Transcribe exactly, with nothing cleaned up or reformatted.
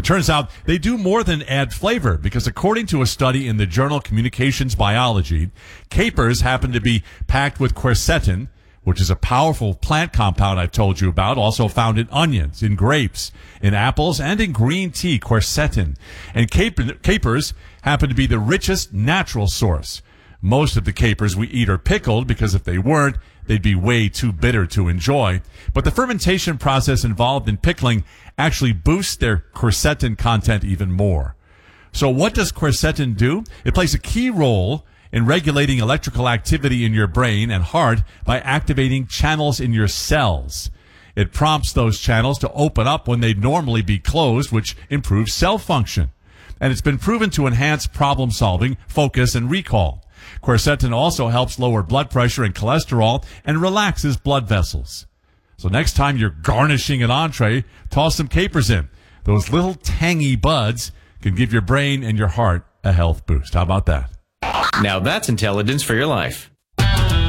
turns out they do more than add flavor, because according to a study in the journal Communications Biology, capers happen to be packed with quercetin, which is a powerful plant compound I've told you about, also found in onions, in grapes, in apples, and in green tea, quercetin. And caper, capers happen to be the richest natural source. Most of the capers we eat are pickled, because if they weren't, they'd be way too bitter to enjoy. But the fermentation process involved in pickling actually boosts their quercetin content even more. So what does quercetin do? It plays a key role in regulating electrical activity in your brain and heart by activating channels in your cells. It prompts those channels to open up when they'd normally be closed, which improves cell function. And it's been proven to enhance problem solving, focus, and recall. Quercetin also helps lower blood pressure and cholesterol and relaxes blood vessels. So next time you're garnishing an entree, toss some capers in. Those little tangy buds can give your brain and your heart a health boost. How about that? Now that's intelligence for your life.